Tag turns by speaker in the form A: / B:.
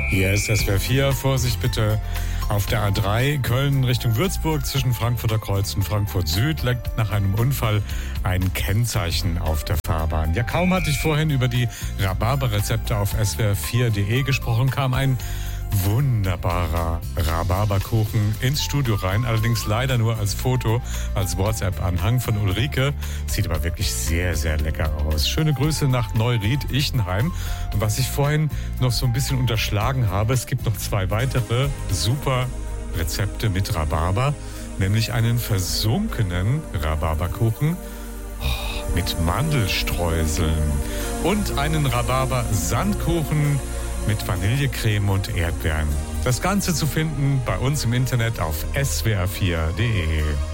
A: Hier ist SWR 4. Vorsicht bitte. Auf der A3 Köln Richtung Würzburg zwischen Frankfurter Kreuz und Frankfurt Süd leckt nach einem Unfall ein Kennzeichen auf der Fahrbahn. Ja, kaum hatte ich vorhin über die Rhabarberrezepte auf swr4.de gesprochen, kam ein wunderbarer Rhabarberkuchen ins Studio rein, allerdings leider nur als Foto, als WhatsApp-Anhang von Ulrike. Sieht aber wirklich sehr, sehr lecker aus. Schöne Grüße nach Neuried-Ichenheim. Und was ich vorhin noch so ein bisschen unterschlagen habe, es gibt noch 2 weitere super Rezepte mit Rhabarber, nämlich einen versunkenen Rhabarberkuchen mit Mandelstreuseln und einen Rhabarber-Sandkuchen mit Vanillecreme und Erdbeeren. Das Ganze zu finden bei uns im Internet auf swr4.de.